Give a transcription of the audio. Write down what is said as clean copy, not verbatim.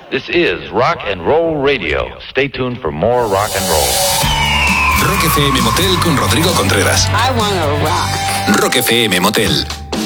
This is Rock and Roll Radio. Stay tuned for more rock and roll. Rock FM Motel con Rodrigo Contreras. I wanna rock. Rock FM Motel.